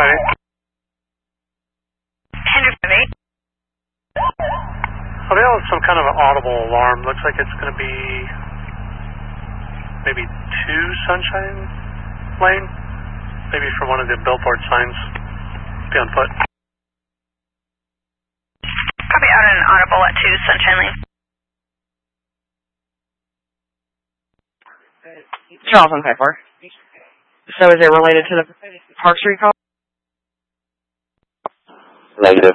Hendrick 58. Oh, they have some kind of an audible alarm. Looks like it's going to be maybe 2 Sunshine Lane. Maybe for one of the billboard signs. Be on foot. Copy out an audible at 2 Sunshine Lane. Charles on 54. So is it related to the Park Street call? Negative.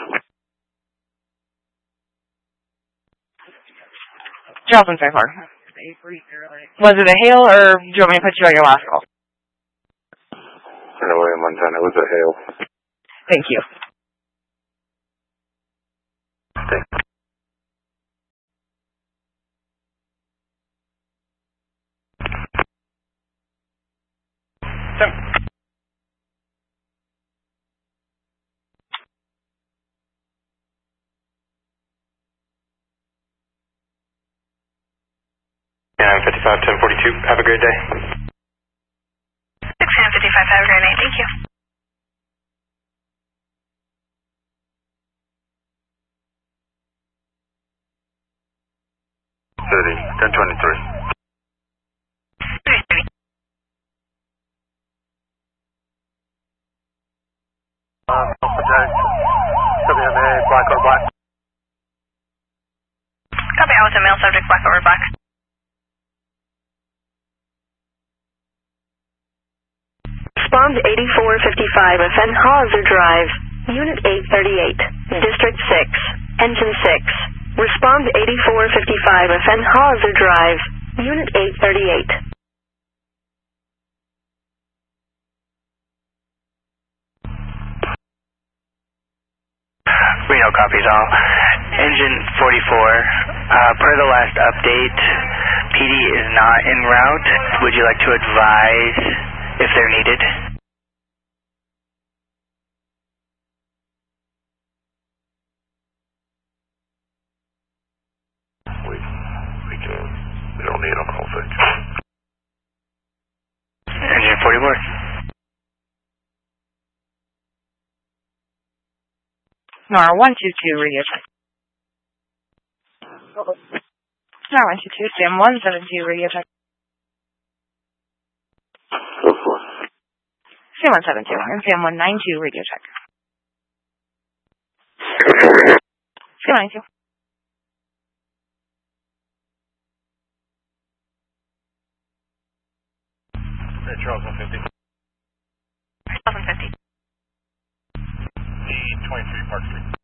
Charles on 54. Was it a hail or do you want me to put you on your last call? No way, Montana. It was a hail. Thank you. Thanks. Tim. Yeah, 55, 1042. Have a great day. 6 and 55, have a great night. Thank you. City, 1023. WMA, black or black. Copy out with a male subject, black over black. Respond 8455 of Fenhauser Drive, Unit 838, District 6, Engine 6. Respond 8455 of Fenhauser Drive, Unit 838. Reno copies all. Engine 44, per the last update, PD is not en route. Would you like to advise if they're needed? We don't need them, I don't think. Engine 44. NAR 122 radio check. NAR 122, Sam 172 radio check. Go for it. Sam 172 and Sam 192 radio check. Sam 192. Hey, Charles 150. Charles 150. D23 Park Street.